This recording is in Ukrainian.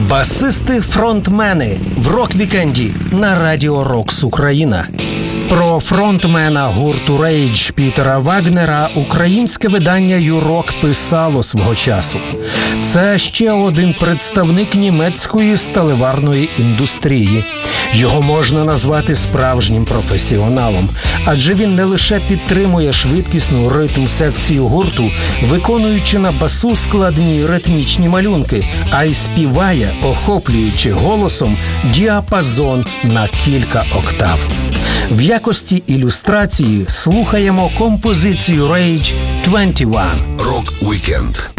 Басисти-фронтмени в рок-вікенді на Радіо Рокс Україна. Про фронтмена гурту Rage Пітера Вагнера українське видання «Юрок» писало свого часу. Це ще один представник німецької сталеварної індустрії. Його можна назвати справжнім професіоналом, адже він не лише підтримує швидкісну ритм-секцію гурту, виконуючи на басу складні ритмічні малюнки, а й співає, охоплюючи голосом діапазон на кілька октав. В якості ілюстрації слухаємо композицію Rage 21. Рок-вікенд.